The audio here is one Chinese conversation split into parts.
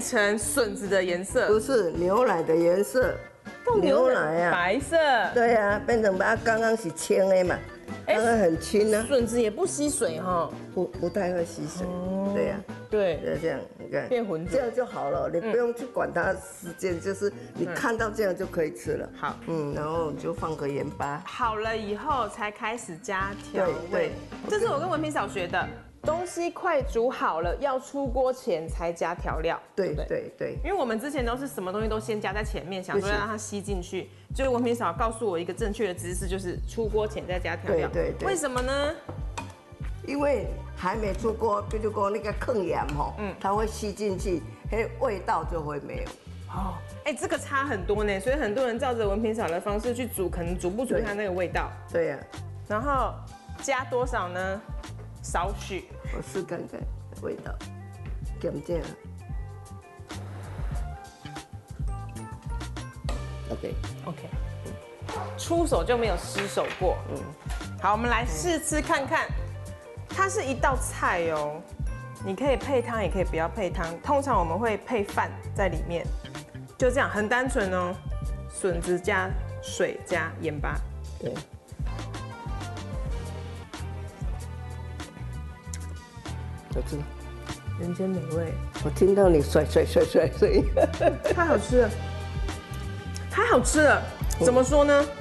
成笋子的颜色， 不是牛奶的颜色，牛奶啊， 白色。 对啊，变成它刚刚是清的嘛，刚刚很清啊， 笋子也不吸水哈， 不太会吸水，对呀， 对， 就这样，你看变浑浊这样就好了，你不用去管它时间，就是你看到这样就可以吃了。 好， 然后你就放个盐巴， 好了以后才开始加调味对。 这是我跟文平嫂学的，东西快煮好了，要出锅前才加调料。 对不对， 因为我们之前都是什么东西都先加在前面，想说要让它吸进去。就是文平嫂告诉我一个正确的姿势，就是出锅前再加调料。 对， 为什么呢？ 因为还没出锅，比如说那个炕盐吼，它会吸进去，嘿，味道就会没有。 哦，这个差很多呢，所以很多人照着文平嫂的方式去煮，可能煮不出它那个味道。 对呀， 然后加多少呢？少许。 我试看看味道，咸这样。OK， 出手就没有失手过。好，我们来试吃看看。它是一道菜哦，你可以配汤，也可以不要配汤。通常我们会配饭在里面，就这样，很单纯哦。笋子加水加盐巴。 对。我知道， 人间美味。 我听到你甩声音， 太好吃了，太好吃了。怎么说呢？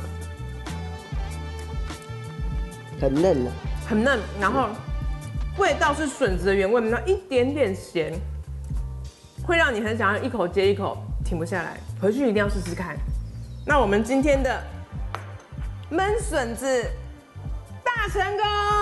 很嫩啊。 很嫩，然后味道是笋子的原味，那一点点咸，会让你很想要一口接一口，停不下来。回去一定要试试看。那我们今天的焖笋子大成功。